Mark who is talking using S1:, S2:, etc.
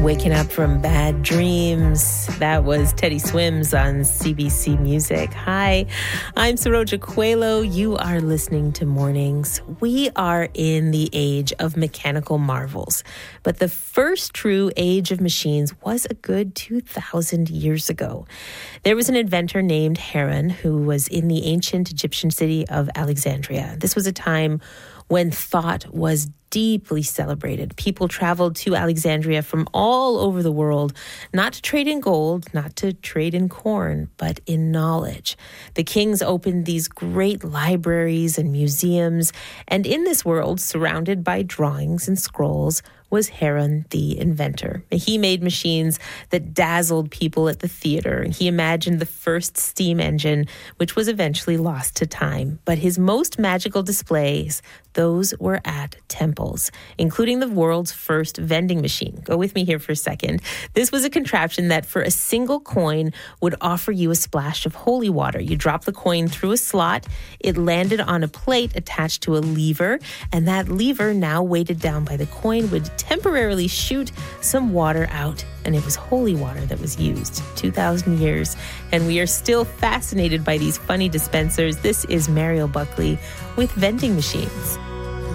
S1: Waking up from bad dreams. That was Teddy Swims on CBC Music. Hi, I'm Saroja Coelho. You are listening to Mornings. We are in the age of mechanical marvels, but the first true age of machines was a good 2,000 years ago. There was an inventor named Haran who was in the ancient Egyptian city of Alexandria. This was a time when thought was deeply celebrated. People traveled to Alexandria from all over the world, not to trade in gold, not to trade in corn, but in knowledge. The kings opened these great libraries and museums, and in this world, surrounded by drawings and scrolls, was Haran the inventor. He made machines that dazzled people at the theater, and he imagined the first steam engine, which was eventually lost to time. But his most magical displays, those were at temples, including the world's first vending machine. Go with me here for a second. This was a contraption that for a single coin would offer you a splash of holy water. You drop the coin through a slot, it landed on a plate attached to a lever, and that lever, now weighted down by the coin, would temporarily shoot some water out, and it was holy water that was used. 2,000 years, and we are still fascinated by these funny dispensers. This is Mariel Buckley with Vending Machines.